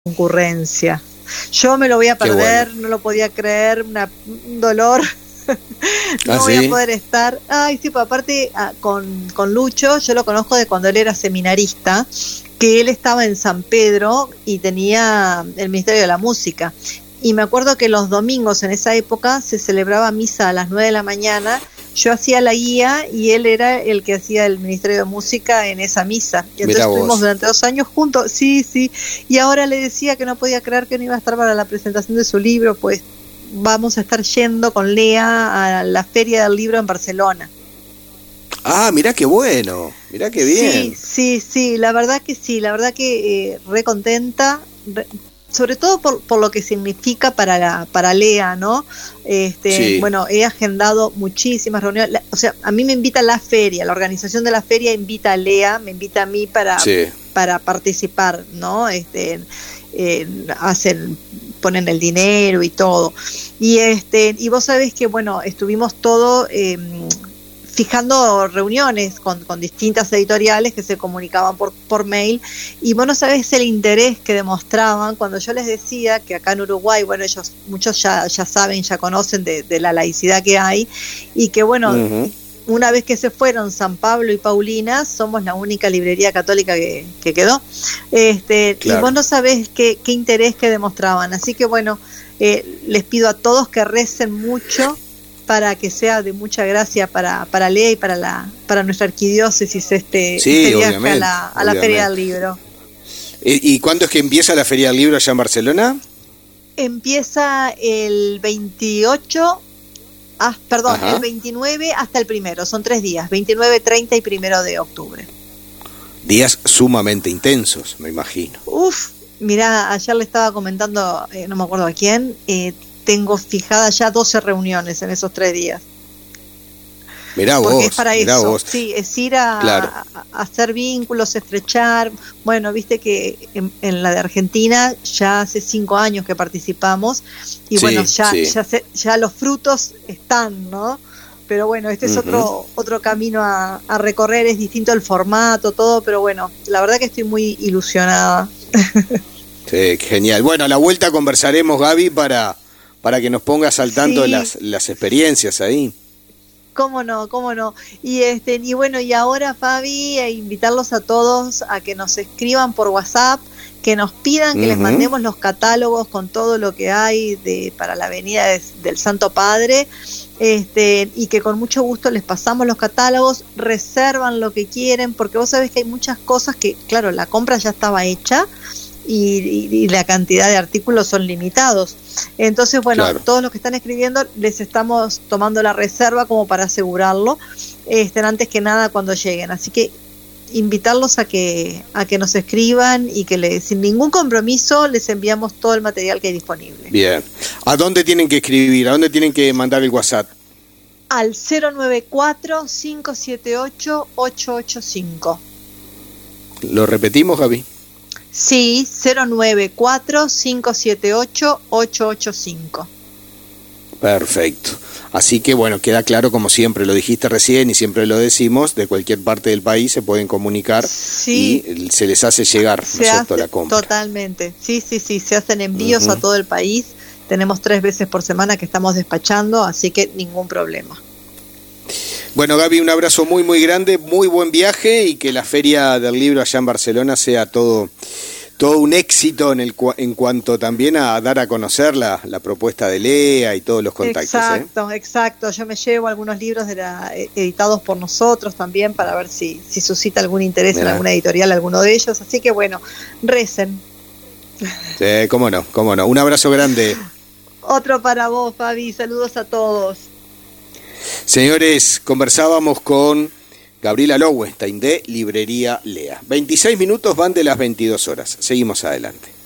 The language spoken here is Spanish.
concurrencia. Yo me lo voy a perder, bueno. No lo podía creer, un dolor. No voy a poder estar. Ay, sí, pues aparte con Lucho, yo lo conozco de cuando él era seminarista, que él estaba en San Pedro y tenía el Ministerio de la Música. Y me acuerdo que los domingos en esa época se celebraba misa a las 9 de la mañana. Yo hacía la guía y él era el que hacía el Ministerio de Música en esa misa. Y entonces estuvimos durante 2 años juntos. Sí, sí. Y ahora le decía que no podía creer que no iba a estar para la presentación de su libro, pues vamos a estar yendo con Lea a la Feria del Libro en Barcelona. Ah, mirá qué bueno, mirá qué bien. Sí, la verdad que re contenta, sobre todo por lo que significa para Lea, ¿no? Sí. Bueno, he agendado muchísimas reuniones, o sea, a mí me invita la feria, la organización de la feria invita a Lea, me invita a mí para participar, ¿no? Ponen el dinero y todo. Y vos sabés que, bueno, estuvimos todo fijando reuniones con distintas editoriales que se comunicaban por mail, y vos no sabés el interés que demostraban cuando yo les decía que acá en Uruguay, bueno, muchos ya saben, ya conocen de la laicidad que hay, y que bueno, una vez que se fueron San Pablo y Paulina, somos la única librería católica que quedó. Claro. Y vos no sabés qué interés que demostraban. Así que bueno, les pido a todos que recen mucho para que sea de mucha gracia para Lea y para nuestra arquidiócesis este viaje a la Feria del Libro. ¿Y cuándo es que empieza la Feria del Libro allá en Barcelona? Empieza el 28... el 29 hasta el 1, son 3 días, 29, 30 y 1 de octubre. Días sumamente intensos, me imagino. Mirá, ayer le estaba comentando, no me acuerdo a quién, tengo fijadas ya 12 reuniones en esos 3 días. Mirá porque vos, es para eso, sí, es ir a hacer vínculos, estrechar. Bueno, viste que en la de Argentina ya hace 5 años que participamos y bueno, ya los frutos están, ¿no? Pero bueno, este es otro camino a recorrer, es distinto el formato, todo, pero bueno, la verdad que estoy muy ilusionada. Sí, genial. Bueno, a la vuelta conversaremos, Gaby, para que nos pongas al tanto de las experiencias ahí. Cómo no. Y bueno, y ahora, Fabi, invitarlos a todos a que nos escriban por WhatsApp, que nos pidan que les mandemos los catálogos con todo lo que hay para la Avenida del Santo Padre, y que con mucho gusto les pasamos los catálogos, reservan lo que quieren, porque vos sabés que hay muchas cosas que, claro, la compra ya estaba hecha, y la cantidad de artículos son limitados. Entonces, bueno, todos los que están escribiendo les estamos tomando la reserva como para asegurarlo antes que nada cuando lleguen. Así que invitarlos a que nos escriban y que sin ningún compromiso les enviamos todo el material que hay disponible. Bien. ¿A dónde tienen que escribir? ¿A dónde tienen que mandar el WhatsApp? Al 094-578-885. ¿Lo repetimos, Gaby? Sí, 094-578-885. Perfecto. Así que bueno, queda claro, como siempre lo dijiste recién y siempre lo decimos, de cualquier parte del país se pueden comunicar y se les hace llegar, ¿no es cierto?, la compra. Totalmente, sí, se hacen envíos a todo el país, tenemos 3 veces por semana que estamos despachando, así que ningún problema. Bueno, Gaby, un abrazo muy, muy grande, muy buen viaje y que la Feria del Libro allá en Barcelona sea todo un éxito en cuanto también a dar a conocer la propuesta de Lea y todos los contactos. Exacto. Yo me llevo algunos libros editados por nosotros también para ver si suscita algún interés en alguna editorial, alguno de ellos. Así que bueno, recen. Sí, cómo no. Un abrazo grande. Otro para vos, Fabi. Saludos a todos. Señores, conversábamos con Gabriela Lowenstein de Librería Lea. 26 minutos van de las 22 horas. Seguimos adelante.